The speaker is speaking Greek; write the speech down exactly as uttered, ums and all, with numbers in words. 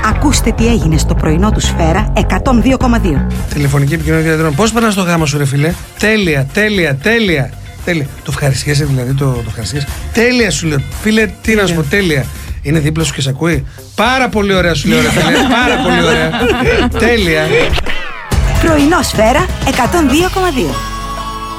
Ακούστε τι έγινε στο πρωινό του Σφαίρα εκατόν δύο κόμμα δύο. Τηλεφωνική επικοινωνία διαδρόμων. Πώς περνάς το γάμο σου, ρε φίλε? Τέλεια, τέλεια, τέλεια. Τέλεια. Το ευχαριστιέσαι δηλαδή, το, το ευχαριστιέσαι. Τέλεια σου λέω. Φίλε, τι να σου πω, τέλεια. Είναι δίπλα σου και σε ακούει. Πάρα πολύ ωραία σου λέω, ρε φίλε. Πάρα πολύ ωραία. Τέλεια. Πρωινό Σφαίρα εκατόν δύο κόμμα δύο.